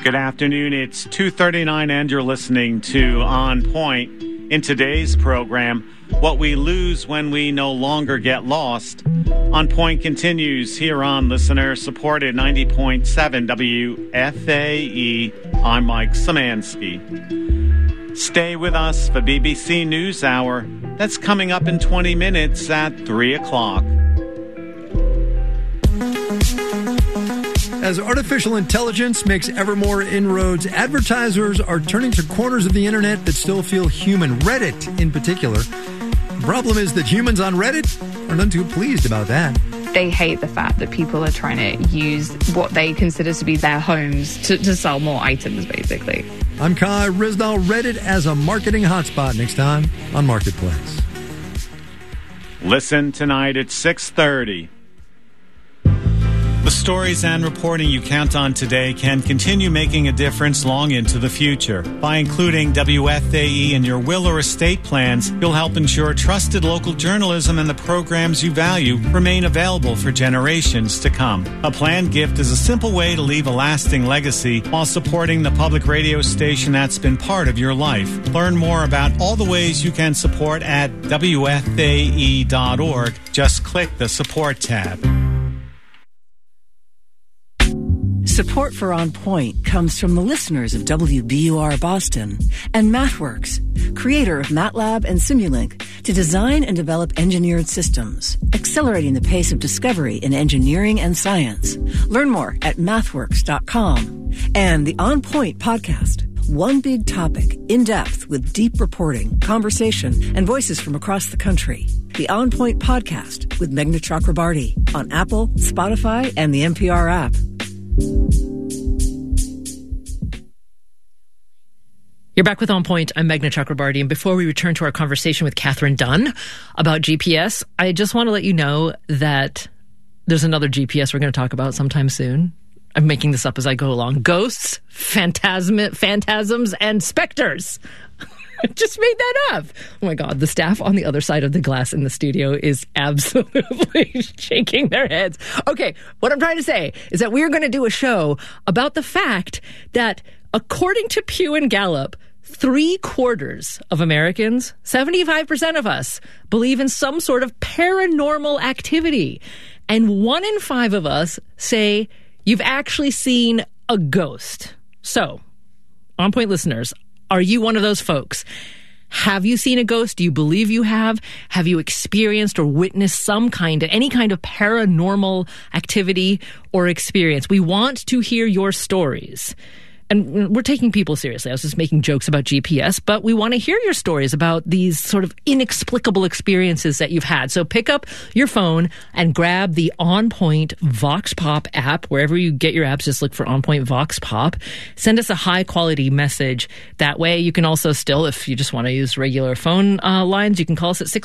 Good afternoon. It's 2:39 and you're listening to On Point. In today's program, what we lose when we no longer get lost. On Point continues here on listener-supported 90.7 WFAE. I'm Mike Szymanski. Stay with us for BBC NewsHour. That's coming up in 20 minutes at 3 o'clock. As artificial intelligence makes ever more inroads, advertisers are turning to corners of the internet that still feel human. Reddit, in particular. The problem is that humans on Reddit are none too pleased about that. They hate the fact that people are trying to use what they consider to be their homes to sell more items, basically. I'm Kai Ryssdal. Reddit as a marketing hotspot next time on Marketplace. Listen tonight at 6:30. The stories and reporting you count on today can continue making a difference long into the future. By including WFAE in your will or estate plans, you'll help ensure trusted local journalism and the programs you value remain available for generations to come. A planned gift is a simple way to leave a lasting legacy while supporting the public radio station that's been part of your life. Learn more about all the ways you can support at WFAE.org. Just click the support tab. Support for On Point comes from the listeners of WBUR Boston and MathWorks, creator of MATLAB and Simulink, to design and develop engineered systems, accelerating the pace of discovery in engineering and science. Learn more at mathworks.com. And the On Point podcast, one big topic, in depth with deep reporting, conversation, and voices from across the country. The On Point podcast with Meghna Chakrabarty on Apple, Spotify, and the NPR app. You're back with On Point. I'm Meghna Chakrabarty. And before we return to our conversation with Catherine Dunn about GPS, I just want to let you know that there's another GPS we're going to talk about sometime soon. I'm making this up as I go along. Ghosts, phantasms, and specters. I just made that up. Oh my God, the staff on the other side of the glass in the studio is absolutely shaking their heads. Okay, what I'm trying to say is that we're going to do a show about the fact that according to Pew and Gallup, 3/4 of Americans, 75% of us, believe in some sort of paranormal activity. And 1 in 5 of us say you've actually seen a ghost. So, On Point listeners, are you one of those folks? Have you seen a ghost? Do you believe you have? Have you experienced or witnessed any kind of paranormal activity or experience? We want to hear your stories. And we're taking people seriously. I was just making jokes about GPS, but we want to hear your stories about these sort of inexplicable experiences that you've had. So pick up your phone and grab the On Point Vox Pop app. Wherever you get your apps, just look for On Point Vox Pop. Send us a high-quality message. That way, you can also still, if you just want to use regular phone lines, you can call us at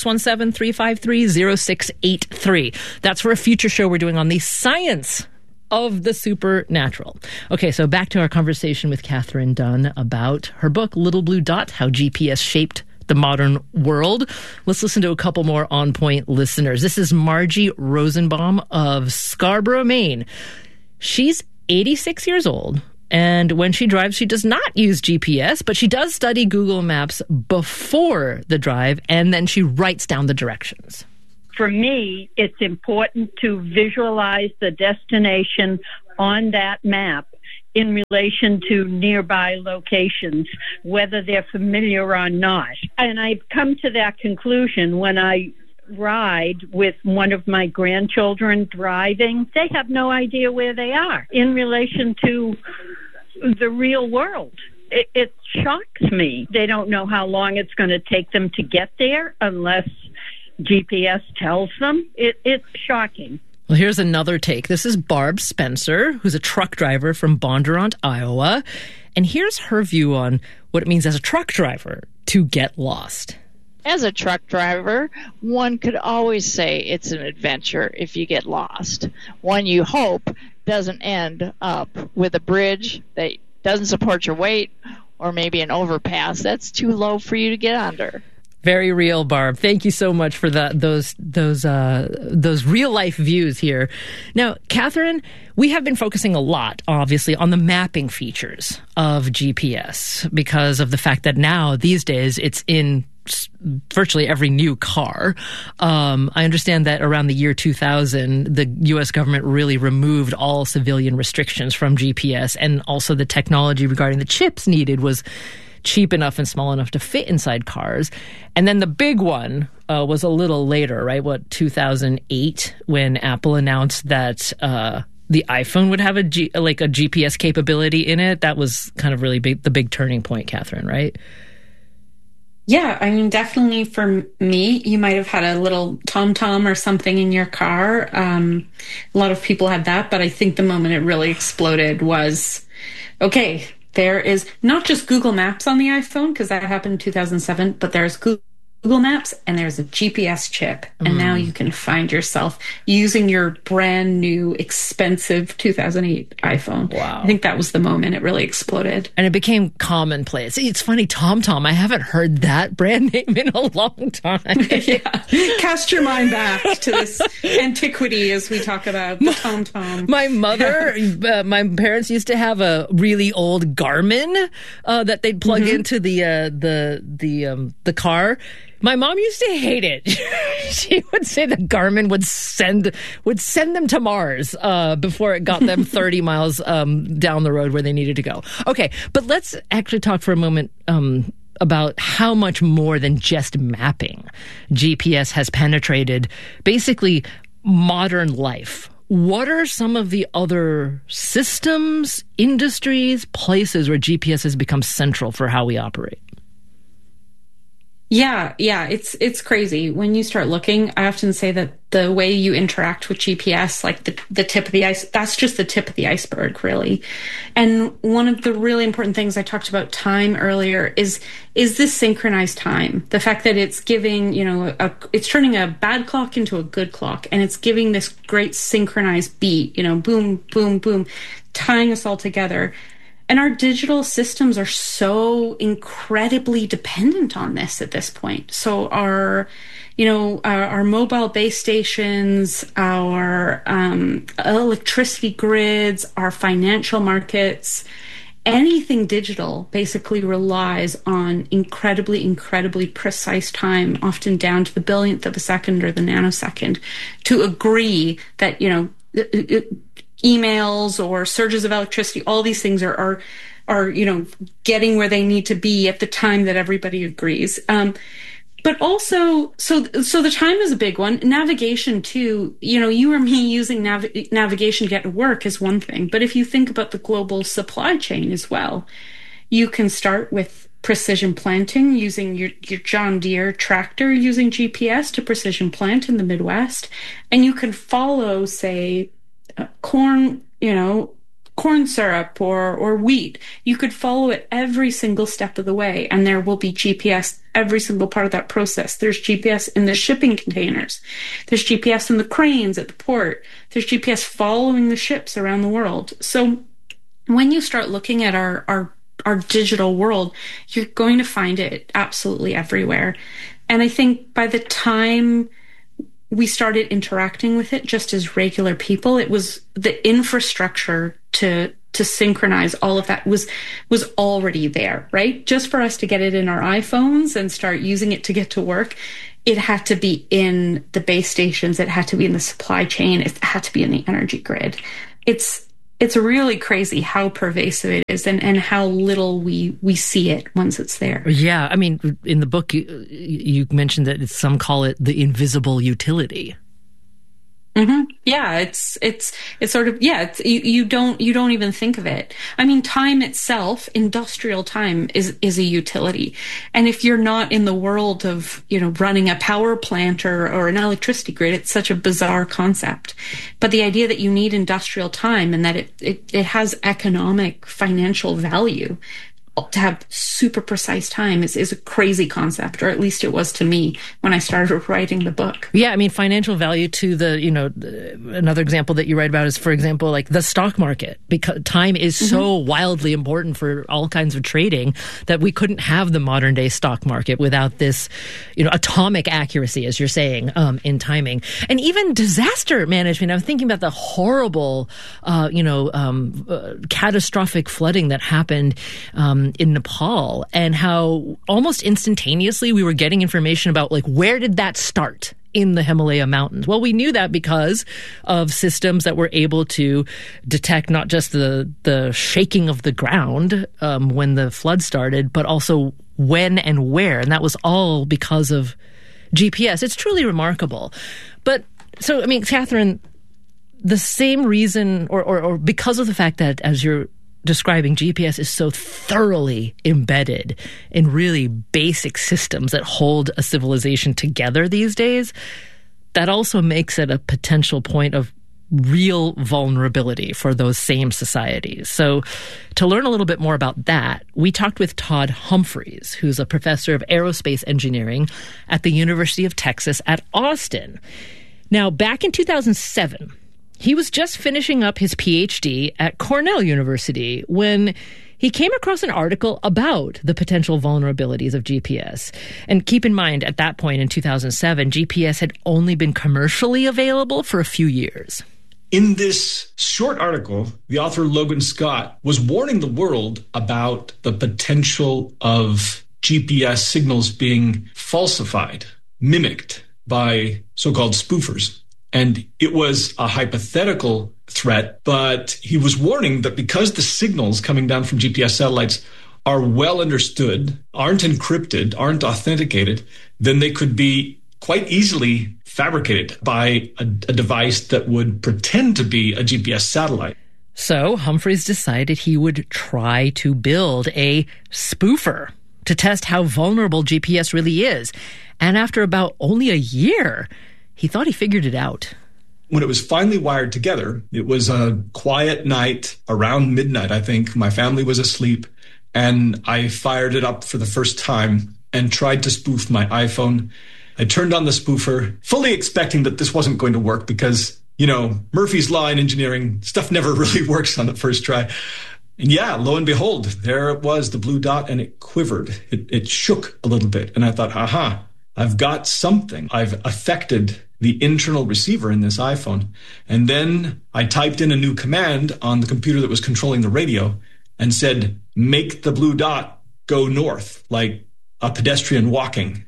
617-353-0683. That's for a future show we're doing on the science of the supernatural. Okay, so back to our conversation with Catherine Dunn about her book, Little Blue Dot, How GPS Shaped the Modern World. Let's listen to a couple more On Point listeners. This is Margie Rosenbaum of Scarborough, Maine. She's 86 years old, and when she drives, she does not use GPS, but she does study Google Maps before the drive, and then she writes down the directions. For me, it's important to visualize the destination on that map in relation to nearby locations, whether they're familiar or not. And I've come to that conclusion when I ride with one of my grandchildren driving. They have no idea where they are in relation to the real world. It shocks me. They don't know how long it's going to take them to get there unless GPS tells them. It's shocking. Well, here's another take. This is Barb Spencer, who's a truck driver from Bondurant, Iowa. And here's her view on what it means as a truck driver to get lost. As a truck driver, one could always say it's an adventure if you get lost. One you hope doesn't end up with a bridge that doesn't support your weight or maybe an overpass that's too low for you to get under. Very real, Barb. Thank you so much for those real life views here. Now, Catherine, we have been focusing a lot, obviously, on the mapping features of GPS because of the fact that now, these days, it's in virtually every new car. I understand that around the year 2000, the U.S. government really removed all civilian restrictions from GPS, and also the technology regarding the chips needed was cheap enough and small enough to fit inside cars. And then the big one was a little later, right? 2008, when Apple announced that the iPhone would have a GPS capability in it. That was kind of really the big turning point, Catherine, right? Yeah, I mean, definitely for me, you might have had a little TomTom or something in your car. A lot of people had that, but I think the moment it really exploded was, okay, there is not just Google Maps on the iPhone, because that happened in 2007, but there's Google Maps and there's a GPS chip. And now you can find yourself using your brand new, expensive 2008 iPhone. Wow. I think that was the moment it really exploded. And it became commonplace. It's funny, TomTom, I haven't heard that brand name in a long time. Yeah. Cast your mind back to this antiquity as we talk about the TomTom. My mother, my parents used to have a really old Garmin that they'd plug into the car. My mom used to hate it. She would say that Garmin would send them to Mars before it got them 30 miles down the road where they needed to go. Okay, but let's actually talk for a moment about how much more than just mapping GPS has penetrated basically modern life. What are some of the other systems, industries, places where GPS has become central for how we operate? Yeah, it's crazy. When you start looking, I often say that the way you interact with GPS, like the tip of the ice, that's just the tip of the iceberg, really. And one of the really important things I talked about time earlier is this synchronized time. The fact that it's giving, it's turning a bad clock into a good clock, and it's giving this great synchronized beat, boom, boom, boom, tying us all together. And our digital systems are so incredibly dependent on this at this point. So our mobile base stations, our electricity grids, our financial markets, anything digital basically relies on incredibly, incredibly precise time, often down to the billionth of a second or the nanosecond, to agree that, emails or surges of electricity, all these things are getting where they need to be at the time that everybody agrees. But also, so the time is a big one. Navigation too. You or me using navigation to get to work is one thing, but if you think about the global supply chain as well, you can start with precision planting using your John Deere tractor using GPS to precision plant in the Midwest, and you can follow, say, corn syrup or wheat. You could follow it every single step of the way, and there will be GPS every single part of that process. There's GPS in the shipping containers. There's GPS in the cranes at the port. There's GPS following the ships around the world. So when you start looking at our digital world, you're going to find it absolutely everywhere. And I think by the time we started interacting with it just as regular people, it was the infrastructure to synchronize all of that was already there, right? Just for us to get it in our iPhones and start using it to get to work, it had to be in the base stations, it had to be in the supply chain, it had to be in the energy grid. It's really crazy how pervasive it is and how little we see it once it's there. Yeah, I mean, in the book, you mentioned that some call it the invisible utility. Mm-hmm. Yeah, it's sort of, yeah, you don't even think of it. I mean, time itself, industrial time is a utility. And if you're not in the world of, running a power plant or an electricity grid, it's such a bizarre concept. But the idea that you need industrial time and that it has economic, financial value, to have super precise time is a crazy concept, or at least it was to me when I started writing the book. Yeah, I mean, financial value to another example that you write about is, for example, like the stock market, because time is so wildly important for all kinds of trading that we couldn't have the modern day stock market without this, atomic accuracy, as you're saying, in timing. And even disaster management. I'm thinking about the horrible, catastrophic flooding that happened, in Nepal, and how almost instantaneously we were getting information about where did that start in the Himalaya mountains. Well, we knew that because of systems that were able to detect not just the shaking of the ground when the flood started, but also when and where. And that was all because of GPS. It's truly remarkable. But so, I mean, Catherine, the same reason or because of the fact that, as you're describing, GPS is so thoroughly embedded in really basic systems that hold a civilization together these days, that also makes it a potential point of real vulnerability for those same societies. So to learn a little bit more about that, we talked with Todd Humphreys, who's a professor of aerospace engineering at the University of Texas at Austin. Now, back in 2007, he was just finishing up his PhD at Cornell University when he came across an article about the potential vulnerabilities of GPS. And keep in mind, at that point in 2007, GPS had only been commercially available for a few years. In this short article, the author Logan Scott was warning the world about the potential of GPS signals being falsified, mimicked by so-called spoofers. And it was a hypothetical threat, but he was warning that because the signals coming down from GPS satellites are well understood, aren't encrypted, aren't authenticated, then they could be quite easily fabricated by a device that would pretend to be a GPS satellite. So Humphreys decided he would try to build a spoofer to test how vulnerable GPS really is. And after about only a year, he thought he figured it out. When it was finally wired together, it was a quiet night around midnight, I think. My family was asleep, and I fired it up for the first time and tried to spoof my iPhone. I turned on the spoofer, fully expecting that this wasn't going to work because, Murphy's Law in engineering, stuff never really works on the first try. And yeah, lo and behold, there it was, the blue dot, and it quivered. It shook a little bit. And I thought, aha, I've got something. I've affected the internal receiver in this iPhone. And then I typed in a new command on the computer that was controlling the radio and said, make the blue dot go north, like a pedestrian walking.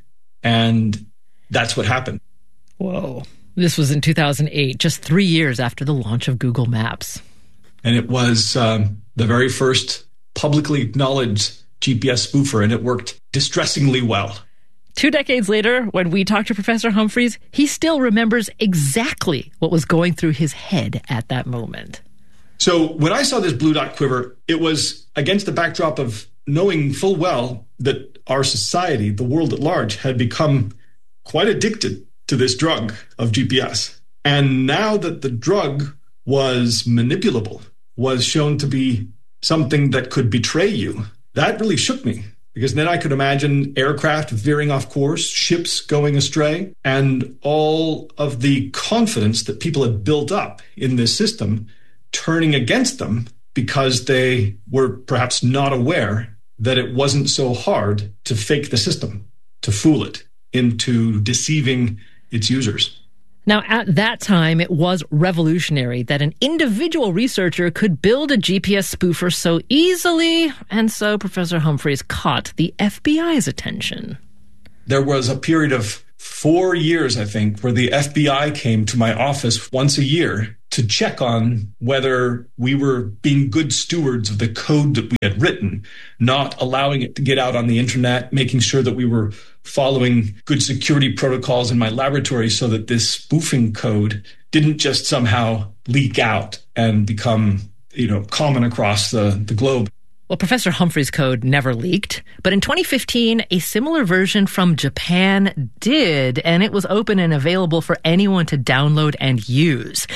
And that's what happened. Whoa. This was in 2008, just 3 years after the launch of Google Maps. And it was the very first publicly acknowledged GPS spoofer, and it worked distressingly well. 2 decades later, when we talked to Professor Humphreys, he still remembers exactly what was going through his head at that moment. So when I saw this blue dot quiver, it was against the backdrop of knowing full well that our society, the world at large, had become quite addicted to this drug of GPS. And now that the drug was manipulable, was shown to be something that could betray you, that really shook me. Because then I could imagine aircraft veering off course, ships going astray, and all of the confidence that people had built up in this system turning against them because they were perhaps not aware that it wasn't so hard to fake the system, to fool it into deceiving its users. Now, at that time, it was revolutionary that an individual researcher could build a GPS spoofer so easily, and so Professor Humphreys caught the FBI's attention. There was a period of 4 years, I think, where the FBI came to my office once a year to check on whether we were being good stewards of the code that we had written, not allowing it to get out on the internet, making sure that we were following good security protocols in my laboratory so that this spoofing code didn't just somehow leak out and become, common across the globe. Well, Professor Humphreys' code never leaked, but in 2015, a similar version from Japan did, and it was open and available for anyone to download and use.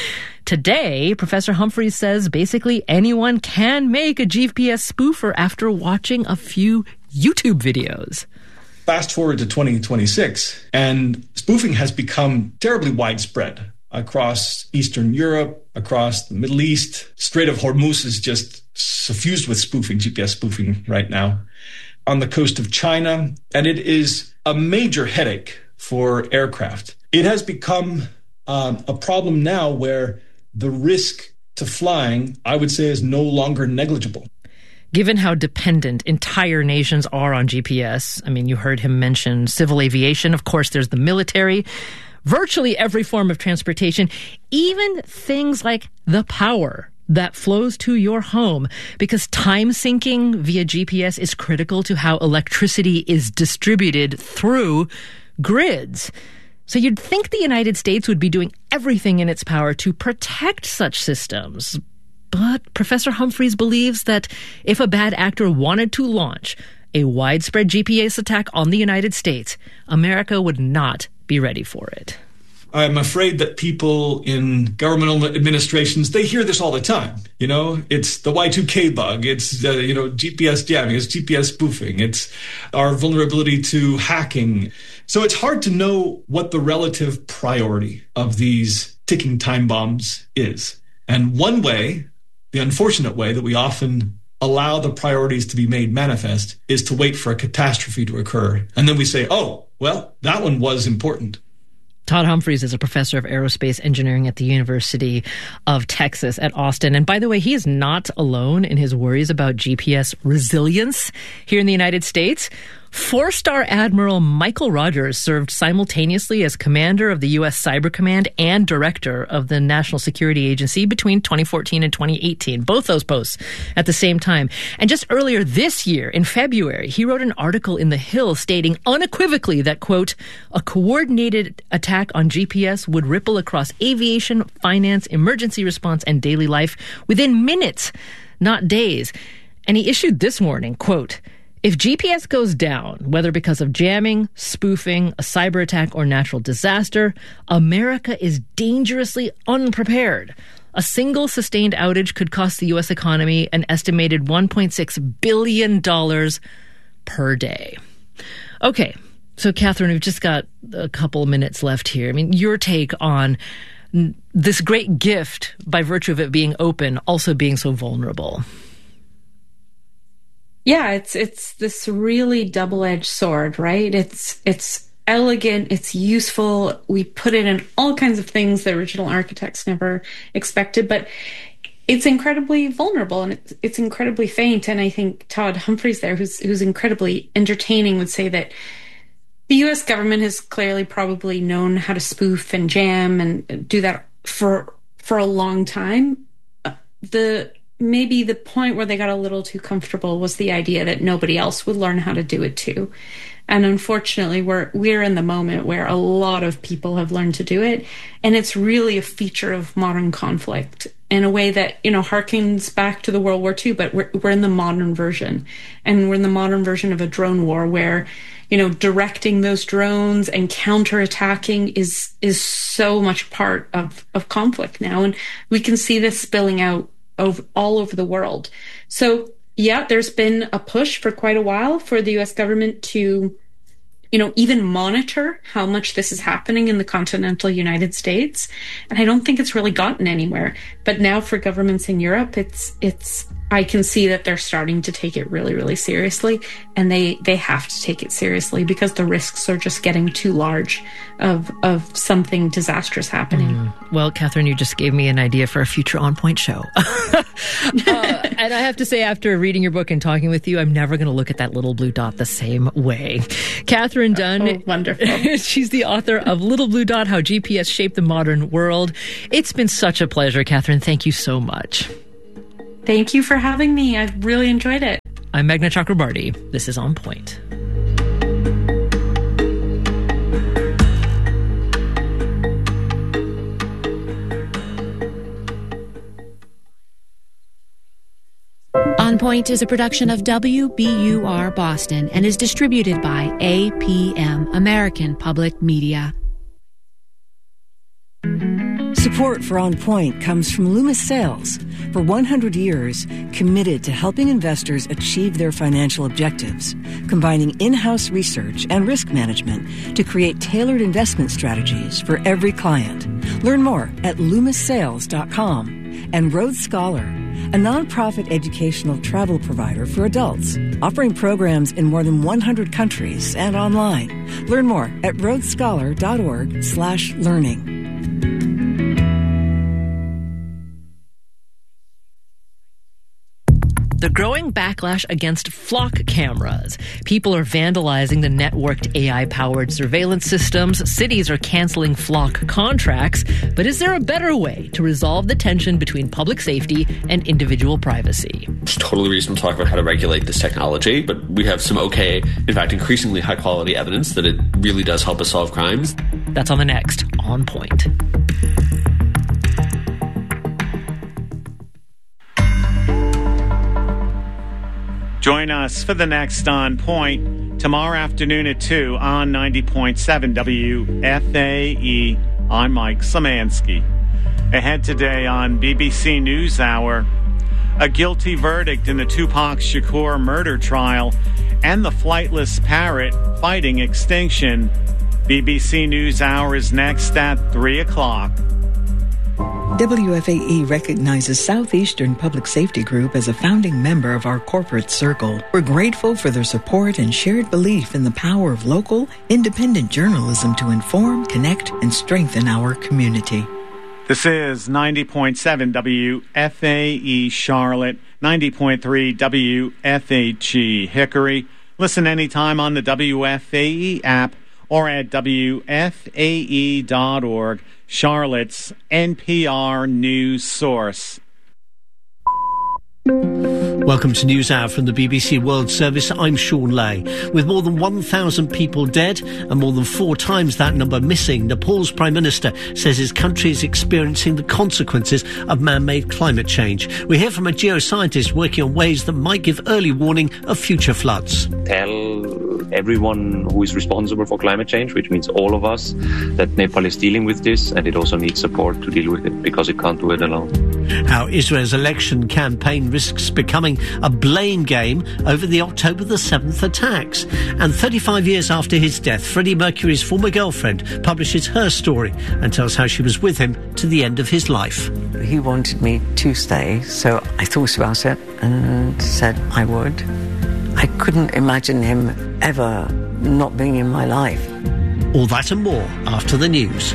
Today, Professor Humphreys says basically anyone can make a GPS spoofer after watching a few YouTube videos. Fast forward to 2026, and spoofing has become terribly widespread across Eastern Europe, across the Middle East. Strait of Hormuz is just suffused with spoofing, GPS spoofing right now. On the coast of China, and it is a major headache for aircraft. It has become a problem now where the risk to flying, I would say, is no longer negligible. Given how dependent entire nations are on GPS, I mean, you heard him mention civil aviation. Of course, there's the military, virtually every form of transportation, even things like the power that flows to your home, because time syncing via GPS is critical to how electricity is distributed through grids. So you'd think the United States would be doing everything in its power to protect such systems. But Professor Humphreys believes that if a bad actor wanted to launch a widespread GPS attack on the United States, America would not be ready for it. I'm afraid that people in governmental administrations, they hear this all the time. You know, it's the Y2K bug. It's, GPS jamming. It's GPS spoofing. It's our vulnerability to hacking. So it's hard to know what the relative priority of these ticking time bombs is. And one way, the unfortunate way that we often allow the priorities to be made manifest, is to wait for a catastrophe to occur. And then we say, oh, well, that one was important. Todd Humphreys is a professor of aerospace engineering at the University of Texas at Austin. And by the way, he is not alone in his worries about GPS resilience here in the United States. 4-star Admiral Michael Rogers served simultaneously as commander of the U.S. Cyber Command and director of the National Security Agency between 2014 and 2018, both those posts at the same time. And just earlier this year, in February, he wrote an article in The Hill stating unequivocally that, quote, a coordinated attack on GPS would ripple across aviation, finance, emergency response, and daily life within minutes, not days. And he issued this warning, quote, if GPS goes down, whether because of jamming, spoofing, a cyber attack, or natural disaster, America is dangerously unprepared. A single sustained outage could cost the U.S. economy an estimated $1.6 billion per day. Okay, so Catherine, we've just got a couple of minutes left here. I mean, your take on this great gift by virtue of it being open, also being so vulnerable. Yeah, it's this really double-edged sword, right? It's elegant, it's useful. We put it in all kinds of things the original architects never expected, but it's incredibly vulnerable and it's incredibly faint. And I think Todd Humphreys there, who's incredibly entertaining, would say that the U.S. government has clearly probably known how to spoof and jam and do that for a long time. Maybe the point where they got a little too comfortable was the idea that nobody else would learn how to do it too. And unfortunately, we're in the moment where a lot of people have learned to do it. And it's really a feature of modern conflict in a way that, harkens back to the World War II, but we're in the modern version. And we're in the modern version of a drone war where, directing those drones and counterattacking is so much part of conflict now. And we can see this spilling out all over the world. So, yeah, there's been a push for quite a while for the U.S. government to, even monitor how much this is happening in the continental United States. And I don't think it's really gotten anywhere. But now for governments in Europe, I can see that they're starting to take it really, really seriously. And they have to take it seriously because the risks are just getting too large of something disastrous happening. Well, Catherine, you just gave me an idea for a future On Point show. And I have to say, after reading your book and talking with you, I'm never going to look at that little blue dot the same way. Catherine Dunn, wonderful. She's the author of Little Blue Dot, How GPS Shaped the Modern World. It's been such a pleasure, Catherine. Thank you so much. Thank you for having me. I've really enjoyed it. I'm Meghna Chakrabarty. This is On Point. On Point is a production of WBUR Boston and is distributed by APM, American Public Media. Support for On Point comes from Loomis Sales. For 100 years, committed to helping investors achieve their financial objectives, combining in-house research and risk management to create tailored investment strategies for every client. Learn more at LoomisSales.com. And Rhodes Scholar, a nonprofit educational travel provider for adults, offering programs in more than 100 countries and online. Learn more at rhodesscholar.org/learning. The growing backlash against flock cameras. People are vandalizing the networked AI-powered surveillance systems. Cities are canceling flock contracts. But is there a better way to resolve the tension between public safety and individual privacy? It's totally reasonable to talk about how to regulate this technology, but we have some in fact, increasingly high-quality evidence that it really does help us solve crimes. That's on the next On Point. Join us for the next On Point tomorrow afternoon at 2 on 90.7 WFAE. I'm Mike Szymanski. Ahead today on BBC NewsHour, a guilty verdict in the Tupac Shakur murder trial and the flightless parrot fighting extinction. BBC NewsHour is next at 3 o'clock. WFAE recognizes Southeastern Public Safety Group as a founding member of our corporate circle. We're grateful for their support and shared belief in the power of local, independent journalism to inform, connect, and strengthen our community. This is 90.7 WFAE Charlotte, 90.3 WFHE Hickory. Listen anytime on the WFAE app or at WFAE.org. Charlotte's NPR news source. Welcome to NewsHour from the BBC World Service. I'm Sean Lay. With more than 1,000 people dead and more than 4 times that number missing, Nepal's Prime Minister says his country is experiencing the consequences of man-made climate change. We hear from a geoscientist working on ways that might give early warning of future floods. Tell everyone who is responsible for climate change, which means all of us, that Nepal is dealing with this and it also needs support to deal with it because it can't do it alone. How Israel's election campaign risks becoming a blame game over the October the 7th attacks. And 35 years after his death, Freddie Mercury's former girlfriend publishes her story and tells how she was with him to the end of his life. He wanted me to stay, so I thought about it and said I would. I couldn't imagine him ever not being in my life. All that and more after the news.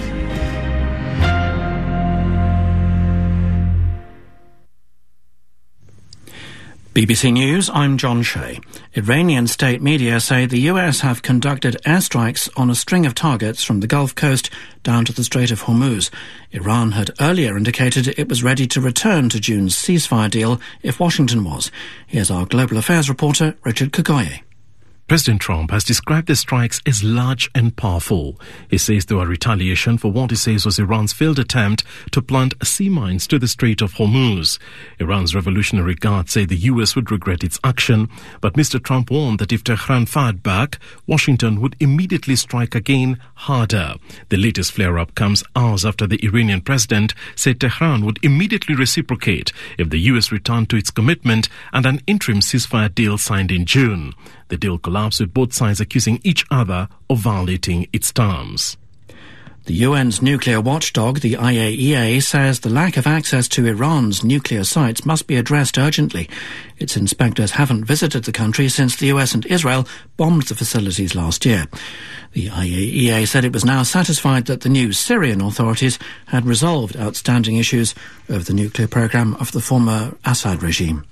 BBC News, I'm John Shea. Iranian state media say the US have conducted airstrikes on a string of targets from the Gulf Coast down to the Strait of Hormuz. Iran had earlier indicated it was ready to return to June's ceasefire deal if Washington was. Here's our global affairs reporter, Richard Kagoye. President Trump has described the strikes as large and powerful. He says they were retaliation for what he says was Iran's failed attempt to plant sea mines to the Strait of Hormuz. Iran's Revolutionary Guard say the US would regret its action, but Mr. Trump warned that if Tehran fired back, Washington would immediately strike again harder. The latest flare-up comes hours after the Iranian president said Tehran would immediately reciprocate if the US returned to its commitment and an interim ceasefire deal signed in June. The deal collapsed with both sides accusing each other of violating its terms. The UN's nuclear watchdog, the IAEA, says the lack of access to Iran's nuclear sites must be addressed urgently. Its inspectors haven't visited the country since the US and Israel bombed the facilities last year. The IAEA said it was now satisfied that the new Syrian authorities had resolved outstanding issues over the nuclear program of the former Assad regime.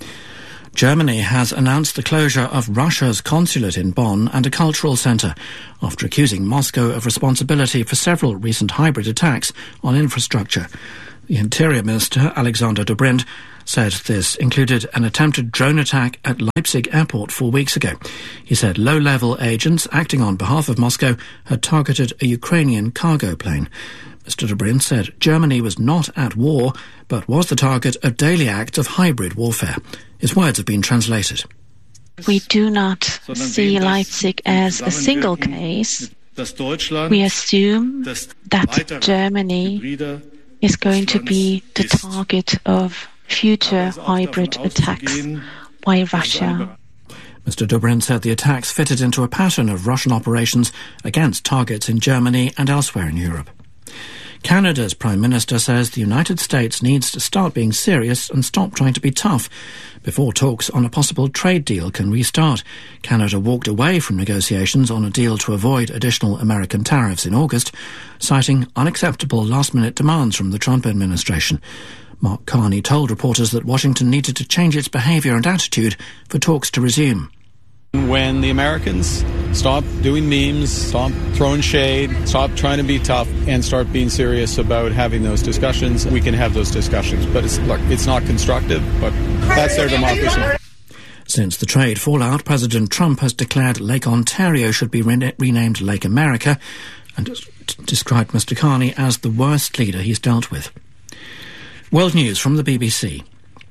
Germany has announced the closure of Russia's consulate in Bonn and a cultural centre after accusing Moscow of responsibility for several recent hybrid attacks on infrastructure. The Interior Minister, Alexander Dobrindt, said this included an attempted drone attack at Leipzig airport 4 weeks ago. He said low-level agents acting on behalf of Moscow had targeted a Ukrainian cargo plane. Mr. Dobrindt said Germany was not at war, but was the target of daily acts of hybrid warfare. His words have been translated. We do not see Leipzig as a single case. We assume that Germany is going to be the target of future hybrid attacks by Russia. Mr. Dobrindt said the attacks fitted into a pattern of Russian operations against targets in Germany and elsewhere in Europe. Canada's Prime Minister says the United States needs to start being serious and stop trying to be tough before talks on a possible trade deal can restart. Canada walked away from negotiations on a deal to avoid additional American tariffs in August, citing unacceptable last-minute demands from the Trump administration. Mark Carney told reporters that Washington needed to change its behaviour and attitude for talks to resume. When the Americans stop doing memes, stop throwing shade, stop trying to be tough, and start being serious about having those discussions, we can have those discussions. But it's not constructive, but that's their democracy. Since the trade fallout, President Trump has declared Lake Ontario should be renamed Lake America and described Mr. Carney as the worst leader he's dealt with. World News from the BBC.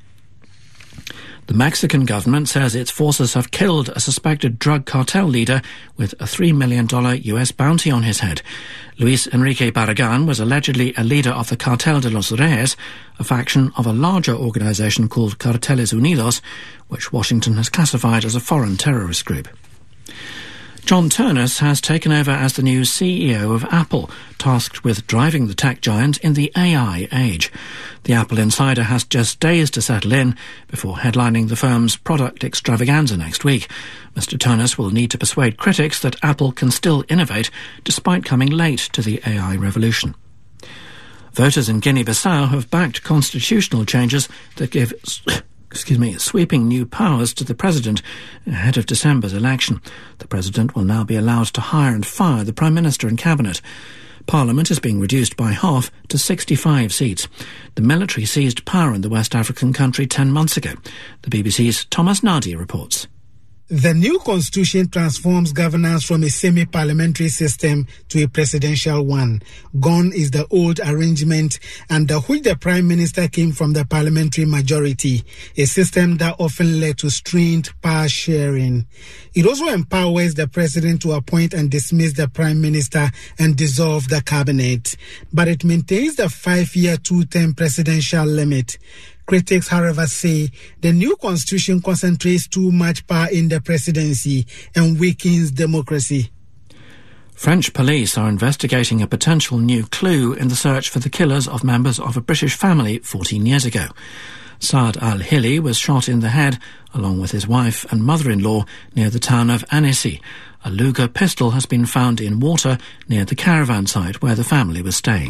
The Mexican government says its forces have killed a suspected drug cartel leader with a $3 million US bounty on his head. Luis Enrique Barragan was allegedly a leader of the Cartel de los Reyes, a faction of a larger organization called Carteles Unidos, which Washington has classified as a foreign terrorist group. John Ternus has taken over as the new CEO of Apple, tasked with driving the tech giant in the AI age. The Apple insider has just days to settle in before headlining the firm's product extravaganza next week. Mr. Ternus will need to persuade critics that Apple can still innovate despite coming late to the AI revolution. Voters in Guinea-Bissau have backed constitutional changes that give sweeping new powers to the president ahead of December's election. The president will now be allowed to hire and fire the prime minister and cabinet. Parliament is being reduced by half to 65 seats. The military seized power in the West African country 10 months ago. The BBC's Thomas Nardi reports. The new constitution transforms governance from a semi-parliamentary system to a presidential one. Gone is the old arrangement under which the prime minister came from the parliamentary majority, a system that often led to strained power sharing. It also empowers the president to appoint and dismiss the prime minister and dissolve the cabinet. But it maintains the 5-year, 2-term presidential limit. Critics, however, say the new constitution concentrates too much power in the presidency and weakens democracy. French police are investigating a potential new clue in the search for the killers of members of a British family 14 years ago. Saad al-Hili was shot in the head, along with his wife and mother-in-law, near the town of Annecy. A Luger pistol has been found in water near the caravan site where the family was staying.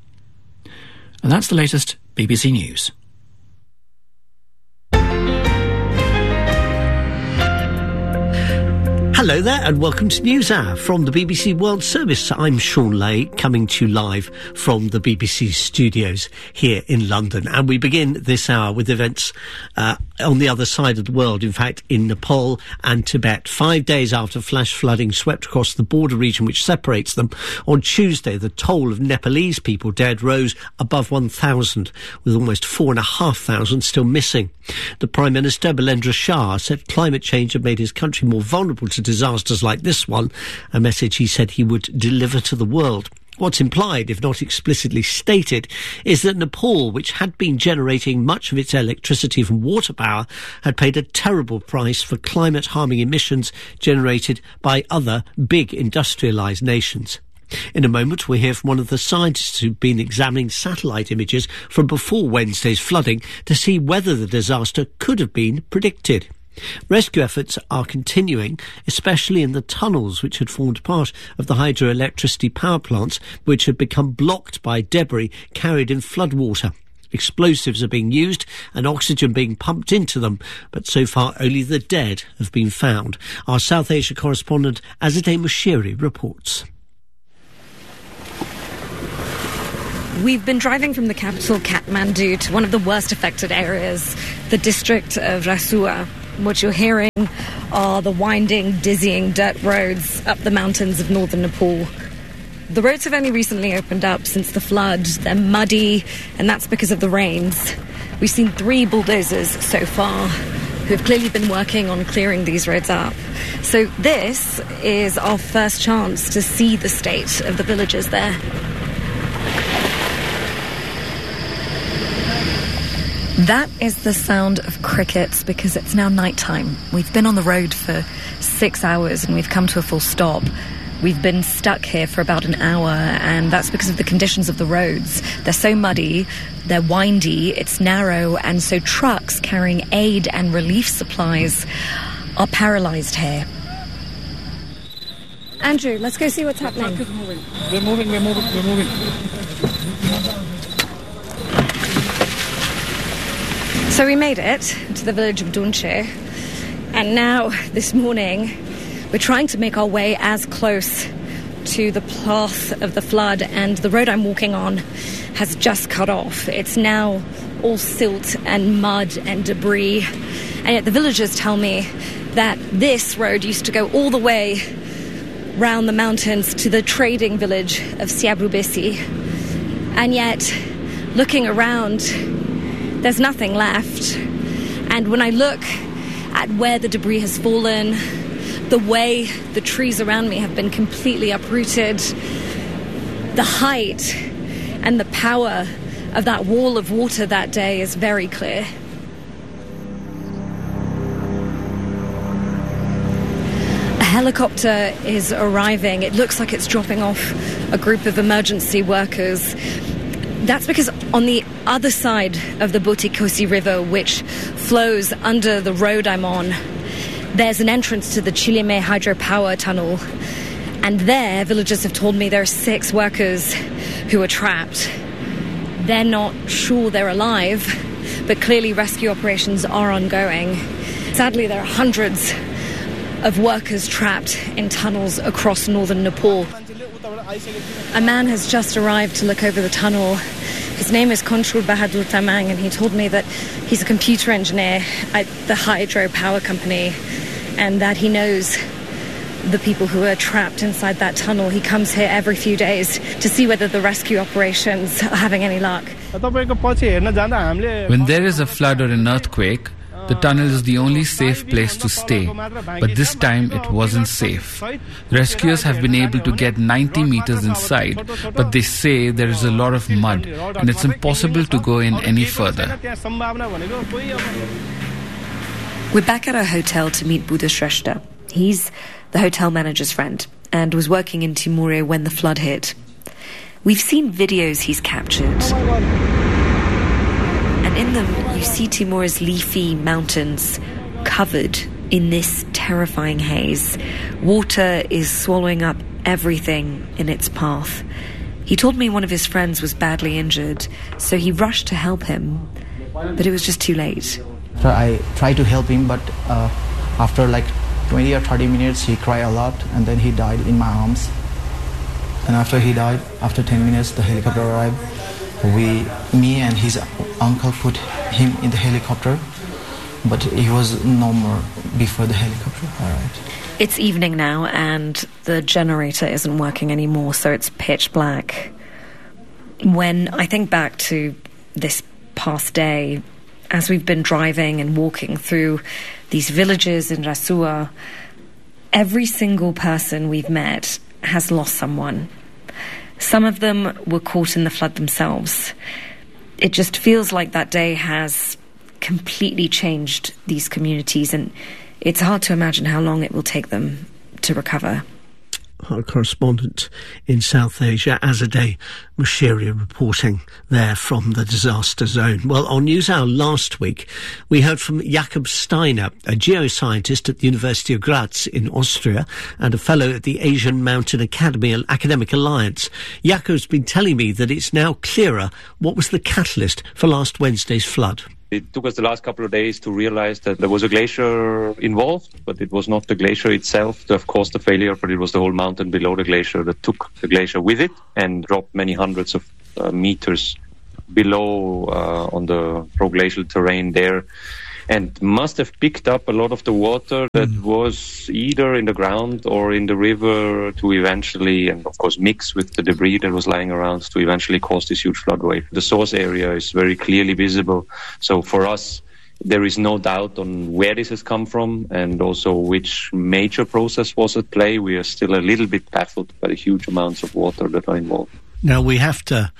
And that's the latest BBC News. Hello there and welcome to NewsHour from the BBC World Service. I'm Sean Lay, coming to you live from the BBC studios here in London. And we begin this hour with events on the other side of the world, in fact in Nepal and Tibet. 5 days after flash flooding swept across the border region which separates them, on Tuesday the toll of Nepalese people dead rose above 1,000, with almost 4,500 still missing. The Prime Minister, Bilendra Shah, said climate change had made his country more vulnerable to disasters like this one, a message he said he would deliver to the world. What's implied, if not explicitly stated, is that Nepal, which had been generating much of its electricity from water power, had paid a terrible price for climate-harming emissions generated by other big industrialised nations. In a moment, we'll hear from one of the scientists who've been examining satellite images from before Wednesday's flooding to see whether the disaster could have been predicted. Rescue efforts are continuing, especially in the tunnels which had formed part of the hydroelectricity power plants, which had become blocked by debris carried in floodwater. Explosives are being used and oxygen being pumped into them, but so far only the dead have been found. Our South Asia correspondent Azadeh Moshiri reports. We've been driving from the capital, Kathmandu, to one of the worst affected areas, the district of Rasua. What you're hearing are the winding, dizzying dirt roads up the mountains of northern Nepal. The roads have only recently opened up since the flood. They're muddy, and that's because of the rains. We've seen 3 bulldozers so far who have clearly been working on clearing these roads up. So this is our first chance to see the state of the villages there. That is the sound of crickets because it's now nighttime. We've been on the road for 6 hours and we've come to a full stop. We've been stuck here for about an hour, and that's because of the conditions of the roads. They're so muddy, they're windy, it's narrow, and so trucks carrying aid and relief supplies are paralysed here. Andrew, let's go see what's happening. We're moving. So we made it to the village of Dunche, and now, this morning, we're trying to make our way as close to the path of the flood, and the road I'm walking on has just cut off. It's now all silt and mud and debris, and yet the villagers tell me that this road used to go all the way round the mountains to the trading village of Siabrubisi. And yet, looking around, there's nothing left. And when I look at where the debris has fallen, the way the trees around me have been completely uprooted, the height and the power of that wall of water that day is very clear. A helicopter is arriving. It looks like it's dropping off a group of emergency workers. That's because on the other side of the Butikosi River, which flows under the road I'm on, there's an entrance to the Chilime hydropower tunnel. And there, villagers have told me there are 6 workers who are trapped. They're not sure they're alive, but clearly rescue operations are ongoing. Sadly, there are hundreds of workers trapped in tunnels across northern Nepal. A man has just arrived to look over the tunnel. His name is Konchul Bahadur Tamang, and he told me that he's a computer engineer at the hydropower company and that he knows the people who are trapped inside that tunnel. He comes here every few days to see whether the rescue operations are having any luck. When there is a flood or an earthquake, the tunnel is the only safe place to stay, but this time it wasn't safe. Rescuers have been able to get 90 meters inside, but they say there is a lot of mud and it's impossible to go in any further. We're back at our hotel to meet Buddha Shrestha. He's the hotel manager's friend and was working in Timure when the flood hit. We've seen videos he's captured. And in them, you see Timure's leafy mountains covered in this terrifying haze. Water is swallowing up everything in its path. He told me one of his friends was badly injured, so he rushed to help him, but it was just too late. So I tried to help him, but after like 20 or 30 minutes, he cried a lot, and then he died in my arms. And after he died, after 10 minutes, the helicopter arrived. Me and his uncle put him in the helicopter, but he was no more before the helicopter arrived. It's evening now, and the generator isn't working anymore, so it's pitch black. When I think back to this past day, as we've been driving and walking through these villages in Rasua, every single person we've met has lost someone. Some of them were caught in the flood themselves. It just feels like that day has completely changed these communities, and it's hard to imagine how long it will take them to recover. Our correspondent in South Asia, Azadeh Mushiria, reporting there from the disaster zone. Well, on NewsHour last week, we heard from Jakob Steiner, a geoscientist at the University of Graz in Austria and a fellow at the Asian Mountain Academy Academic Alliance. Jakob's been telling me that it's now clearer what was the catalyst for last Wednesday's flood. It took us the last couple of days to realize that there was a glacier involved, but it was not the glacier itself that have caused the failure, but it was the whole mountain below the glacier that took the glacier with it and dropped many hundreds of meters below on the proglacial terrain there, and must have picked up a lot of the water that was either in the ground or in the river to eventually, and of course mix with the debris that was lying around to eventually cause this huge flood wave. The source area is very clearly visible, so for us there is no doubt on where this has come from and also which major process was at play. We are still a little bit baffled by the huge amounts of water that are involved. Now we have to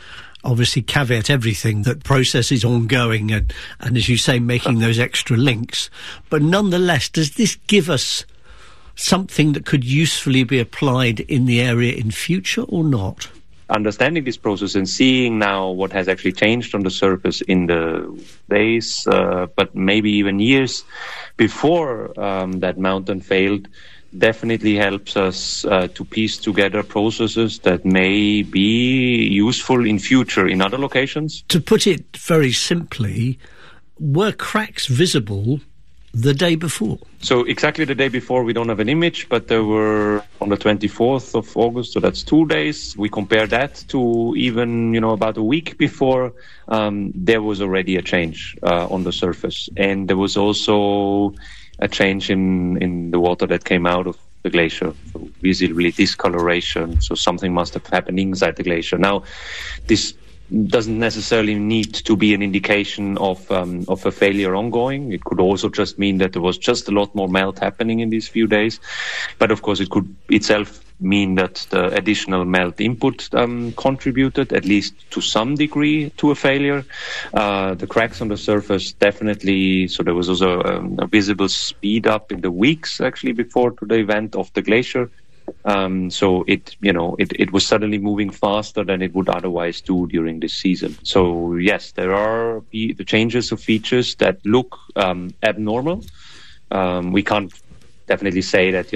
obviously caveat everything, that process is ongoing and as you say, making those extra links. But nonetheless, does this give us something that could usefully be applied in the area in future or not? Understanding this process and seeing now what has actually changed on the surface in the days, but maybe even years before that mountain failed, definitely helps us to piece together processes that may be useful in future in other locations. To put it very simply, were cracks visible the day before? So exactly the day before we don't have an image, but there were on the 24th of August, so that's 2 days. We compare that to even, about a week before, there was already a change on the surface. And there was also a change in the water that came out of the glacier. So visibly discoloration, so something must have happened inside the glacier. Now, this doesn't necessarily need to be an indication of a failure ongoing. It could also just mean that there was just a lot more melt happening in these few days. But of course, it could itself mean that the additional melt input contributed, at least to some degree, to a failure. The cracks on the surface definitely, so there was also a visible speed up in the weeks actually before to the event of the glacier. So it was suddenly moving faster than it would otherwise do during this season. So yes, there are the changes of features that look abnormal. We can't definitely say that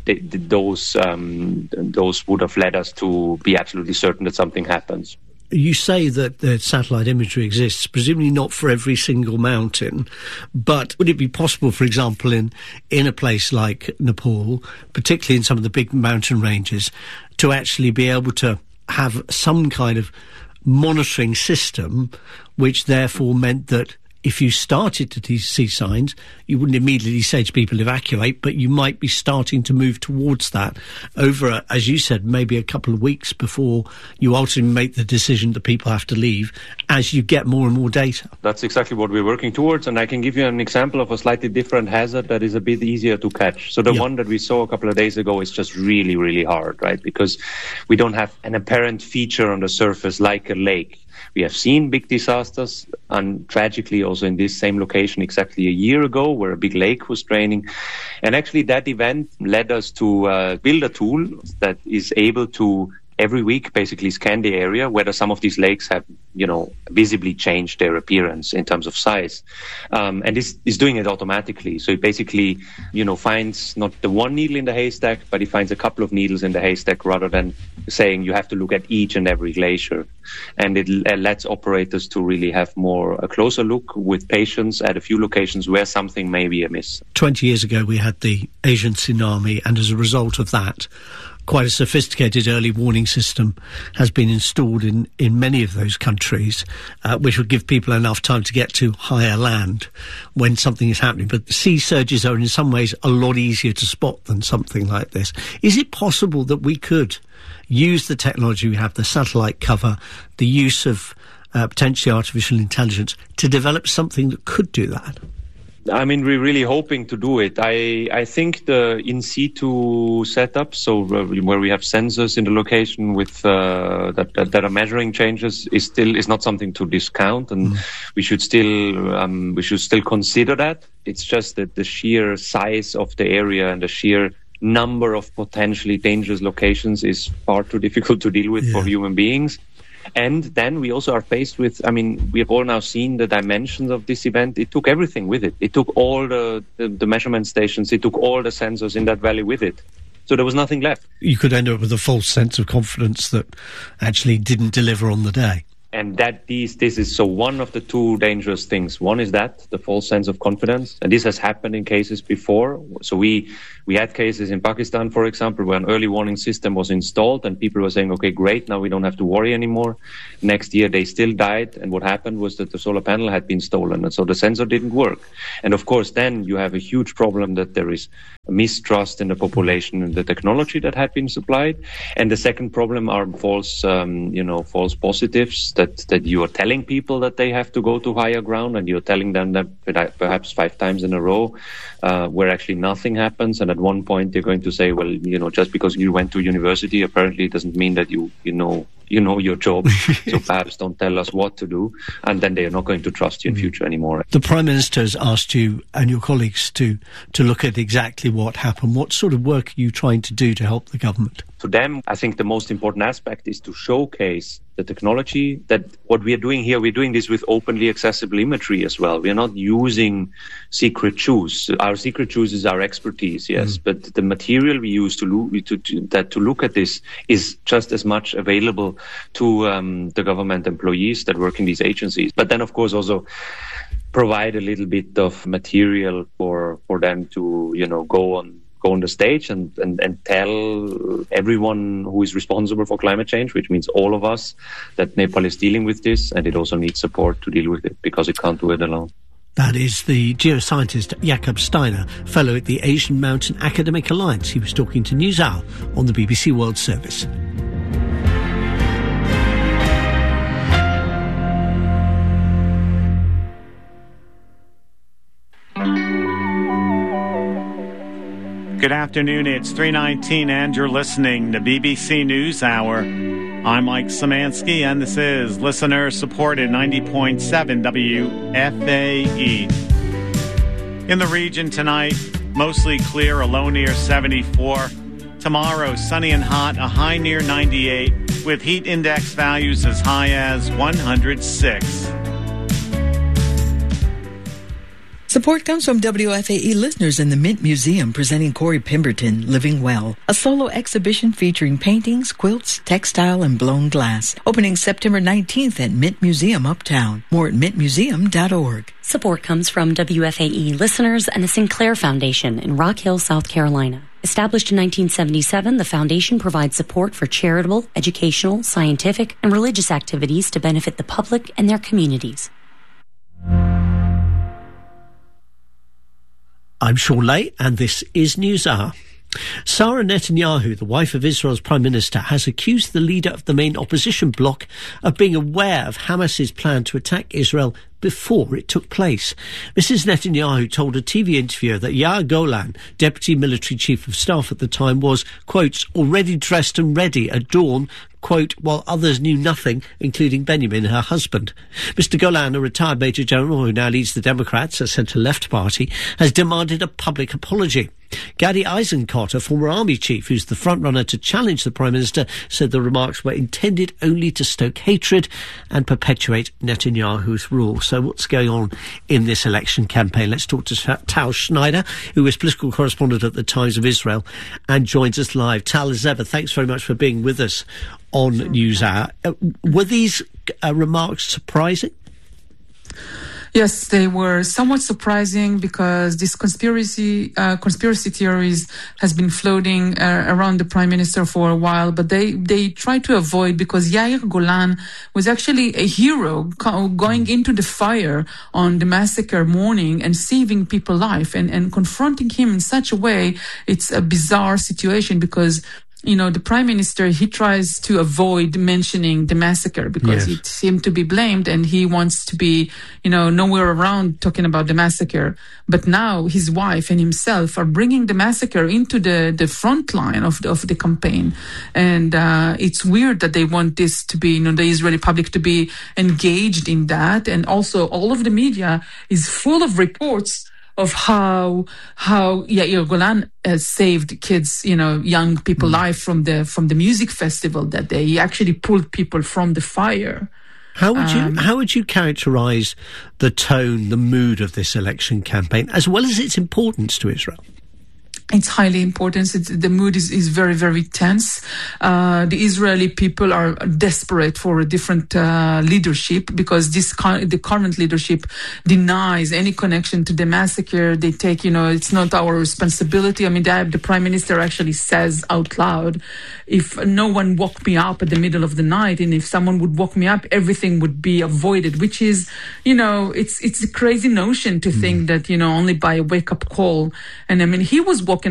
those would have led us to be absolutely certain that something happens. You say that the satellite imagery exists, presumably not for every single mountain, but would it be possible, for example, in a place like Nepal, particularly in some of the big mountain ranges, to actually be able to have some kind of monitoring system, which therefore meant that if you started to see signs, you wouldn't immediately say to people evacuate, but you might be starting to move towards that over, as you said, maybe a couple of weeks before you ultimately make the decision that people have to leave as you get more and more data. That's exactly what we're working towards, and I can give you an example of a slightly different hazard that is a bit easier to catch. So the one that we saw a couple of days ago is just really, really hard, right? Because we don't have an apparent feature on the surface like a lake. We have seen big disasters, and tragically also in this same location exactly a year ago, where a big lake was draining. And actually that event led us to build a tool that is able to every week basically scan the area, whether some of these lakes have, visibly changed their appearance in terms of size. And this is doing it automatically. So it basically, finds not the one needle in the haystack, but it finds a couple of needles in the haystack rather than saying you have to look at each and every glacier. And it lets operators to really have a closer look with patience at a few locations where something may be amiss. 20 years ago, we had the Asian tsunami, and as a result of that, quite a sophisticated early warning system has been installed in many of those countries, which would give people enough time to get to higher land when something is happening. But the sea surges are in some ways a lot easier to spot than something like this. Is it possible that we could use the technology we have, the satellite cover, the use of potentially artificial intelligence, to develop something that could do that? I mean, we're really hoping to do it. I think the in situ setup, so where we have sensors in the location with that are measuring changes, is not something to discount, and we should still consider that. It's just that the sheer size of the area and the sheer number of potentially dangerous locations is far too difficult to deal with for human beings. And then we also are faced with, we have all now seen the dimensions of this event. It took everything with it. It took all the measurement stations. It took all the sensors in that valley with it. So there was nothing left. You could end up with a false sense of confidence that actually didn't deliver on the day. And this is so one of the two dangerous things. One is that, the false sense of confidence. And this has happened in cases before. So we had cases in Pakistan, for example, where an early warning system was installed and people were saying, okay, great, now we don't have to worry anymore. Next year they still died. And what happened was that the solar panel had been stolen. And so the sensor didn't work. And of course, then you have a huge problem that there is mistrust in the population and the technology that had been supplied. And the second problem are false positives that you are telling people that they have to go to higher ground, and you're telling them that perhaps 5 times in a row, where actually nothing happens. And at one point they're going to say, well, just because you went to university, apparently it doesn't mean that you you know your job, so perhaps don't tell us what to do, and then they are not going to trust you in future anymore. The Prime Minister has asked you and your colleagues to look at exactly what happened. What sort of work are you trying to do to help the government? To them, I think the most important aspect is to showcase the technology, that what we are doing here, we're doing this with openly accessible imagery as well. We are not using secret shoes. Our secret shoes is our expertise, yes, but the material we use to look at this is just as much available to the government employees that work in these agencies. But then, of course, also provide a little bit of material for them to, go on the stage and tell everyone who is responsible for climate change, which means all of us, that Nepal is dealing with this, and it also needs support to deal with it because it can't do it alone. That is the geoscientist Jakob Steiner, fellow at the Asian Mountain Academic Alliance. He was talking to NewsHour on the BBC World Service. Good afternoon, it's 3:19 and you're listening to BBC NewsHour. I'm Mike Szymanski and this is listener-supported 90.7 WFAE. In the region tonight, mostly clear, a low near 74. Tomorrow, sunny and hot, a high near 98, with heat index values as high as 106. Support comes from WFAE listeners in the Mint Museum presenting Corey Pemberton, Living Well, a solo exhibition featuring paintings, quilts, textile, and blown glass. Opening September 19th at Mint Museum Uptown. More at mintmuseum.org. Support comes from WFAE listeners and the Sinclair Foundation in Rock Hill, South Carolina. Established in 1977, the foundation provides support for charitable, educational, scientific, and religious activities to benefit the public and their communities. I'm Sean Lay, and this is NewsHour. Sarah Netanyahu, the wife of Israel's Prime Minister, has accused the leader of the main opposition bloc of being aware of Hamas's plan to attack Israel before it took place. Mrs. Netanyahu told a TV interviewer that Yair Golan, Deputy Military Chief of Staff at the time, was, quote, already dressed and ready at dawn, quote, while others knew nothing, including Benjamin, her husband. Mr. Golan, a retired Major General who now leads the Democrats, a centre-left party, has demanded a public apology. Gadi Eisenkot, a former army chief who's the front-runner to challenge the Prime Minister, said the remarks were intended only to stoke hatred and perpetuate Netanyahu's rule. So what's going on in this election campaign? Let's talk to Tal Schneider, who is political correspondent at the Times of Israel and joins us live. Tal, as ever, thanks very much for being with us on NewsHour. Were these remarks surprising? Yes, they were somewhat surprising because this conspiracy theories has been floating around the Prime Minister for a while, but they try to avoid, because Yair Golan was actually a hero going into the fire on the massacre morning and saving people's life, and confronting him in such a way, it's a bizarre situation because the Prime Minister, he tries to avoid mentioning the massacre because it seemed to be blamed and he wants to be, nowhere around talking about the massacre. But now his wife and himself are bringing the massacre into the front line of the campaign. And it's weird that they want this to be, the Israeli public to be engaged in that. And also all of the media is full of reports of how Yair Golan has saved kids, young people life from the music festival that day. He actually pulled people from the fire. How would you characterise the tone, the mood of this election campaign, as well as its importance to Israel? It's highly important. The mood is very, very tense. The Israeli people are desperate for a different leadership because the current leadership denies any connection to the massacre. They take, it's not our responsibility. I mean, the Prime Minister actually says out loud, if no one woke me up at the middle of the night, and if someone would woke me up, everything would be avoided, which is, it's a crazy notion to think that, only by a wake-up call. And I mean, he was woken